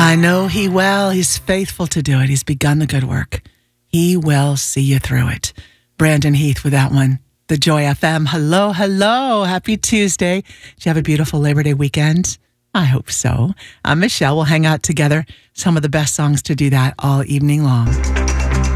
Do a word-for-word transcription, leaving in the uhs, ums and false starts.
I know he will. He's faithful to do it. He's begun the good work. He will see you through it. Brandon Heath with that one. The Joy F M. Hello, hello. Happy Tuesday. Did you have a beautiful Labor Day weekend? I hope so. I'm Michelle. We'll hang out together. Some of the best songs to do that all evening long.